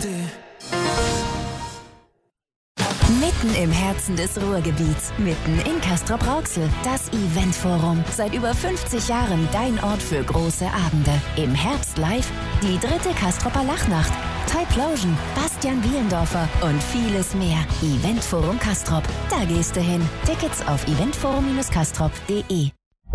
Mitten im Herzen des Ruhrgebiets, mitten in Castrop-Rauxel, das Eventforum. Seit über 50 Jahren dein Ort für große Abende. Im Herbst live die 3. Castroper Lachnacht, Typlosion, Bastian Bielendorfer und vieles mehr. Eventforum Castrop, da gehst du hin. Tickets auf eventforum-castrop.de.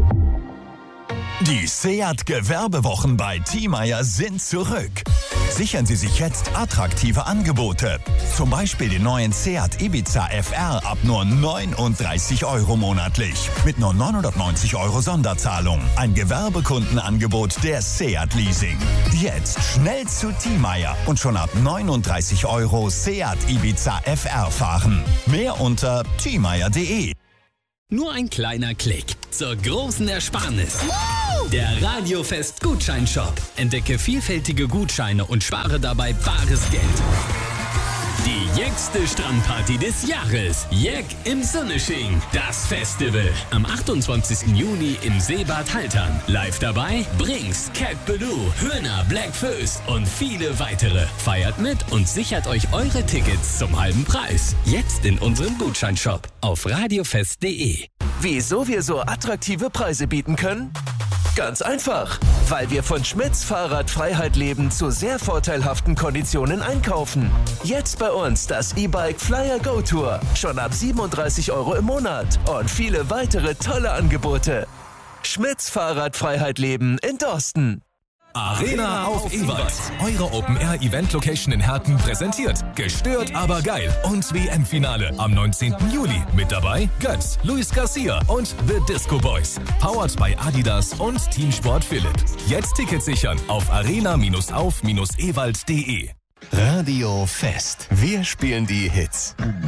Die SEAT Gewerbewochen bei Thiemeyer sind zurück. Sichern Sie sich jetzt attraktive Angebote. Zum Beispiel den neuen SEAT Ibiza FR ab nur 39 € monatlich. Mit nur 990 € Sonderzahlung. Ein Gewerbekundenangebot der SEAT Leasing. Jetzt schnell zu Thiemeyer und schon ab 39 € SEAT Ibiza FR fahren. Mehr unter thiemeyer.de. Nur ein kleiner Klick zur großen Ersparnis. Der Radiofest Gutscheinshop. Entdecke vielfältige Gutscheine und spare dabei bares Geld. Die jäckste Strandparty des Jahres. Jeck im Sonnesching. Das Festival. Am 28. Juni im Seebad Haltern. Live dabei Brinks, Cat Ballou, Höhner, Black Föß und viele weitere. Feiert mit und sichert euch eure Tickets zum halben Preis. Jetzt in unserem Gutscheinshop auf radiofest.de. Wieso wir so attraktive Preise bieten können? Ganz einfach, weil wir von Schmitz Fahrradfreiheit leben zu sehr vorteilhaften Konditionen einkaufen. Jetzt bei uns das E-Bike Flyer Go Tour. Schon ab 37 € im Monat und viele weitere tolle Angebote. Schmitz Fahrradfreiheit leben in Dorsten. Arena auf Ewald. Eure Open-Air-Event-Location in Herten präsentiert. Gestört, aber geil. Und WM-Finale am 19. Juli. Mit dabei Götz, Luis Garcia und The Disco Boys. Powered by Adidas und Teamsport Philipp. Jetzt Tickets sichern auf arena-auf-ewald.de. Radio Fest. Wir spielen die Hits.